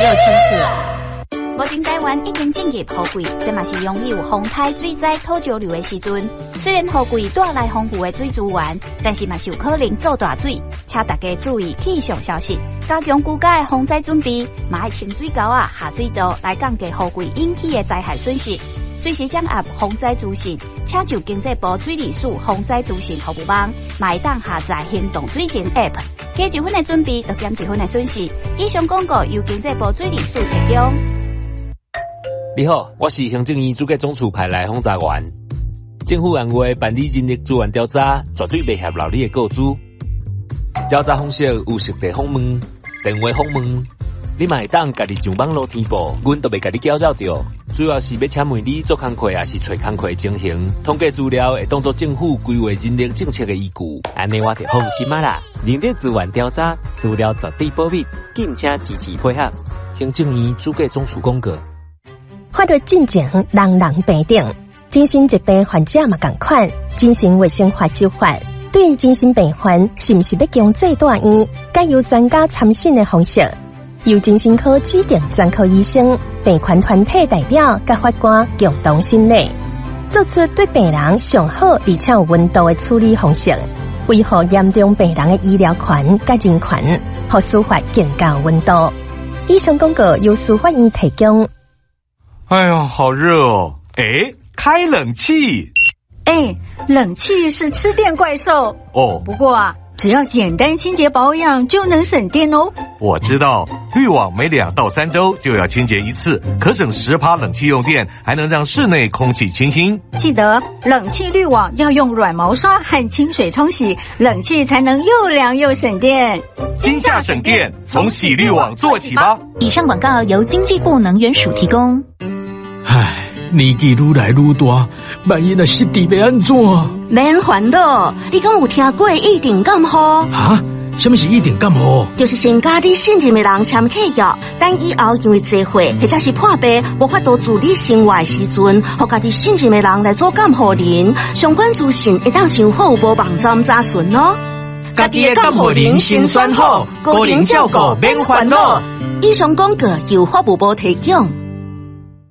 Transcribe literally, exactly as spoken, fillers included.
清楚。目前台湾已经进入雨季，这嘛是拥有风台、水灾、土石流的时阵。虽然雨季带来丰富的水资源，但是嘛是有可能造大水，请大家注意气象消息，加强居家的防灾准备，嘛要清水沟啊、下水道来降低雨季引起的灾害损失。随时掌握防灾资讯，请就经济部水利署防灾资讯服务网，嘛会当下载行动水情 App， 加一分的准备，就减一分的损失。以上广告由经济部水利署提供。 你好，我是行政院主计总处派来访查员。政府按月办理人力资源调查，绝对袂合劳你的告知。调查方式有实地访问、电话访问，你嘛会当家己上网络填报，阮都袂家己搅扰着。主要是要请问你做工课，还是找工课情形，统计资料会当作政府规划人力政策的依据。 安尼我就放心啊啦！人力资源调查资料绝对保密，敬请支持配合。 行政院主计总处公告。 法律进前，人人平等。精神疾病患者嘛同款，精神卫生法修法对精神病患是毋是要强制住院，该由专家参审的方式，由精神科指定专科医生、病患团体代表甲法官共同审理，做出对病人上好而且有温度的处理方式，维护严重病人的医疗权甲人权，互司法更加有温度。以上广告由司法院提供。 哎呀，好热哦！哎，开冷气。 哎，冷气是吃电怪兽哦。 不过啊，只要简单清洁保养就能省电哦。 我知道，滤网每两到三周就要清洁一次，可省十趴冷气用电，还能让室内空气清新。 记得冷气滤网要用软毛刷和清水冲洗，冷气才能又凉又省电。 今夏省电，从洗滤网做起吧。 以上广告由经济部能源署提供。 唉，年纪愈来愈大，万一若失智要安怎？ 免烦恼，你敢有听过一定感冒？ 啊？什么是一定感冒？ 就是先甲你信任的人签契约，等以后因为聚会或者是破病无法度自理生活的时阵，互家己信任的人来做监护人，相关资讯会当上好无网站查询哦。 家己的监护人先选好，个人照顾免烦恼。 以上广告由法务部提供。